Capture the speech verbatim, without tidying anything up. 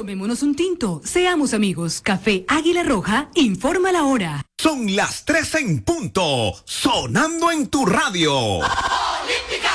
Tomémonos un tinto, seamos amigos. Café Águila Roja, informa la hora. Son las tres en punto, sonando en tu radio. Olímpica.